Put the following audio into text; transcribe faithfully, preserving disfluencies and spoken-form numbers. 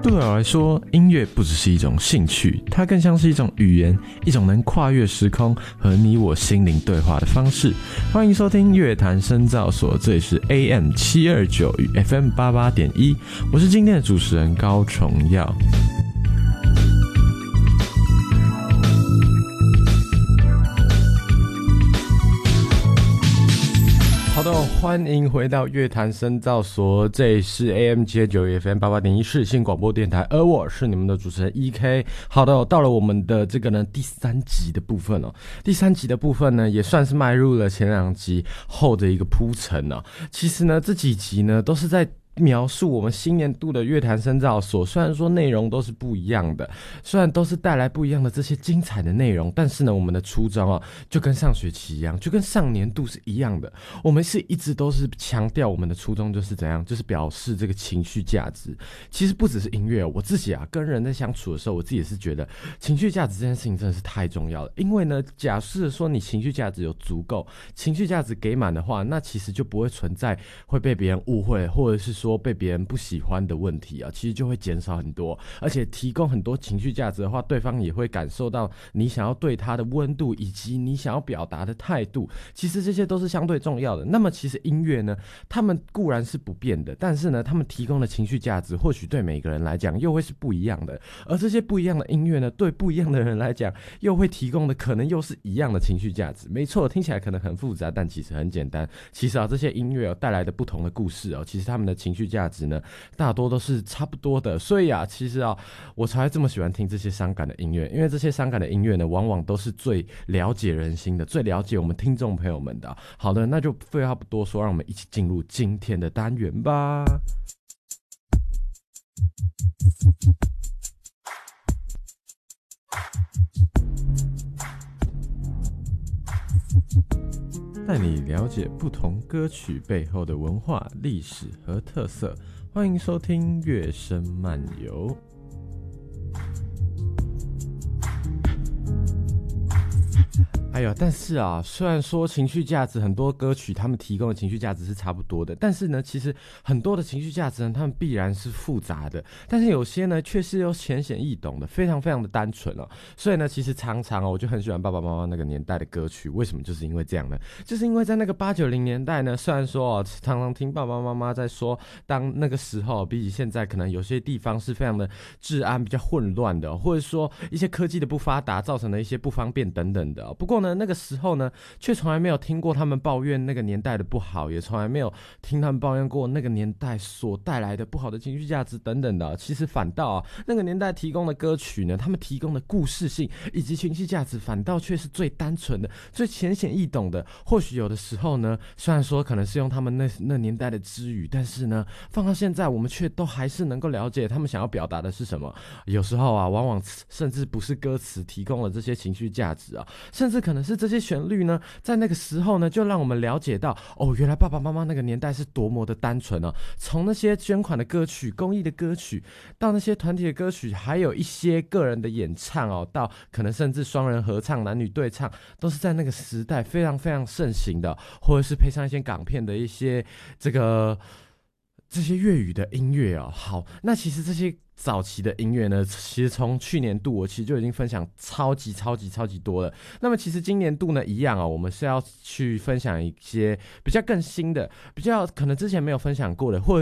对我来说，音乐不只是一种兴趣，它更像是一种语言，一种能跨越时空和你我心灵对话的方式。欢迎收听乐坛深造所，这里是 A M 七二九与 F M 八八点一，我是今天的主持人高崇耀。好的，欢迎回到乐坛深造所，这里是 A M 七二九 F M 八八点一世新广播电台，而我是你们的主持人 E K。好的，到了我们的这个呢第三集的部分哦，第三集的部分呢也算是迈入了前两集后的一个铺陈哦。其实呢这几集呢都是在描述我们新年度的乐坛深造所，虽然说内容都是不一样的，虽然都是带来不一样的这些精彩的内容，但是呢我们的初衷啊就跟上学期一样，就跟上年度是一样的，我们是一直都是强调我们的初衷就是怎样，就是表示这个情绪价值。其实不只是音乐，我自己啊跟人在相处的时候，我自己也是觉得情绪价值这件事情真的是太重要了。因为呢假设说你情绪价值有足够，情绪价值给满的话，那其实就不会存在会被别人误会或者是说被别人不喜欢的问题啊，其实就会减少很多。而且提供很多情绪价值的话，对方也会感受到你想要对他的温度以及你想要表达的态度，其实这些都是相对重要的。那么其实音乐呢，他们固然是不变的，但是呢他们提供的情绪价值或许对每个人来讲又会是不一样的，而这些不一样的音乐呢，对不一样的人来讲又会提供的可能又是一样的情绪价值。没错，听起来可能很复杂，但其实很简单。其实啊这些音乐、哦、带来的不同的故事哦，其实他们的情绪价值呢大多都是差不多的。所以啊其实啊我才这么喜欢听这些伤感的音乐，因为这些伤感的音乐呢往往都是最了解人心的，最了解我们听众朋友们的、啊、好的，那就废话不多说，让我们一起进入今天的单元吧。带你了解不同歌曲背后的文化、历史和特色，欢迎收听乐声漫游。哎呦，但是啊，虽然说情绪价值很多歌曲他们提供的情绪价值是差不多的，但是呢，其实很多的情绪价值呢，他们必然是复杂的，但是有些呢，却是又浅显易懂的，非常非常的单纯哦。所以呢，其实常常哦，我就很喜欢爸爸妈妈那个年代的歌曲，为什么？就是因为这样呢？就是因为在那个八九零年代呢，虽然说哦，常常听爸爸妈妈在说，当那个时候比起现在，可能有些地方是非常的治安比较混乱的，或者说一些科技的不发达造成的一些不方便等等的。不过呢那个时候呢却从来没有听过他们抱怨那个年代的不好，也从来没有听他们抱怨过那个年代所带来的不好的情绪价值等等的。其实反倒啊那个年代提供的歌曲呢，他们提供的故事性以及情绪价值反倒却是最单纯的，最浅显易懂的。或许有的时候呢，虽然说可能是用他们那那年代的支语，但是呢放到现在我们却都还是能够了解他们想要表达的是什么。有时候啊往往甚至不是歌词提供了这些情绪价值啊，甚至可能是这些旋律呢在那个时候呢就让我们了解到，哦原来爸爸妈妈那个年代是多么的单纯哦。从那些捐款的歌曲、公益的歌曲，到那些团体的歌曲，还有一些个人的演唱哦，到可能甚至双人合唱、男女对唱，都是在那个时代非常非常盛行的，或者是配上一些港片的一些这个这些粤语的音乐哦。好，那其实这些早期的音乐呢，其实从去年度我其实就已经分享超级超级超级多了。那么其实今年度呢一样哦，我们是要去分享一些比较更新的，比较可能之前没有分享过的，或者